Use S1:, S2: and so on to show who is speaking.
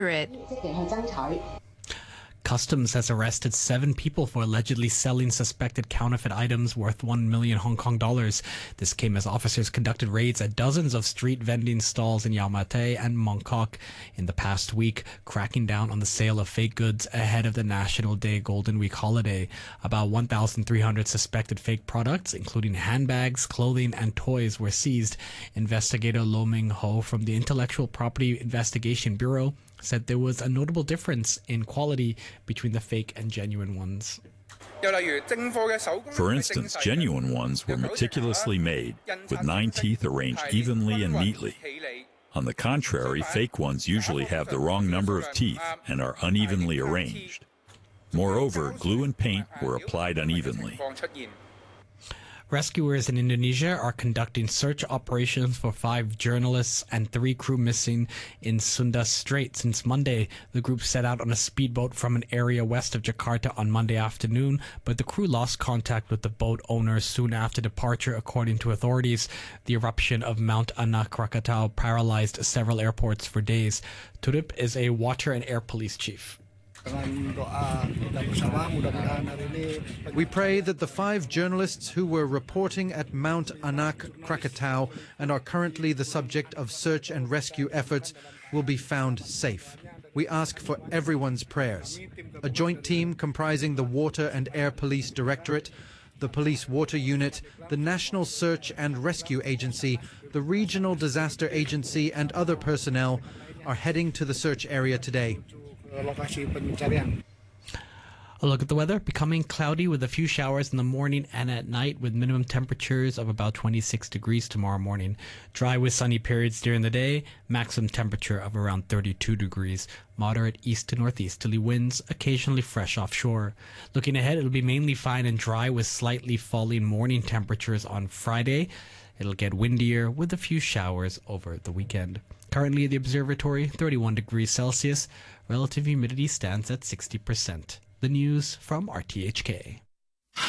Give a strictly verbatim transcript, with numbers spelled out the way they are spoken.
S1: Customs has arrested seven people for allegedly selling suspected counterfeit items worth one million Hong Kong dollars. This came as officers conducted raids at dozens of street vending stalls in Yau Ma Tei and Mong Kok in the past week, cracking down on the sale of fake goods ahead of the National Day Golden Week holiday. About one thousand three hundred suspected fake products, including handbags, clothing, and toys, were seized. Investigator Lo Ming Ho from the Intellectual Property Investigation Bureau said there was a notable difference in quality between the fake and genuine ones.
S2: For instance, genuine ones were meticulously made, with nine teeth arranged evenly and neatly. On the contrary, fake ones usually have the wrong number of teeth and are unevenly arranged. Moreover, glue and paint were applied unevenly.
S1: Rescuers in Indonesia are conducting search operations for five journalists and three crew missing in Sunda Strait since Monday. The group set out on a speedboat from an area west of Jakarta on Monday afternoon, but the crew lost contact with the boat owners soon after departure, according to authorities. The eruption of Mount Anak Krakatau paralyzed several airports for days. Turip is a water and air police chief.
S3: We pray that the five journalists who were reporting at Mount Anak Krakatau and are currently the subject of search and rescue efforts will be found safe. We ask for everyone's prayers. A joint team comprising the Water and Air Police Directorate, the Police Water Unit, the National Search and Rescue Agency, the Regional Disaster Agency, and other personnel are heading to the search area today.
S1: A look at the weather. Becoming cloudy with a few showers in the morning and at night, with minimum temperatures of about twenty-six degrees tomorrow morning. Dry with sunny periods during the day. Maximum temperature of around thirty-two degrees. Moderate east to northeasterly winds, occasionally fresh offshore. Looking ahead, it'll be mainly fine and dry with slightly falling morning temperatures on Friday. It'll get windier with a few showers over the weekend. Currently at the observatory, thirty-one degrees Celsius. Relative humidity stands at sixty percent. The news from R T H K.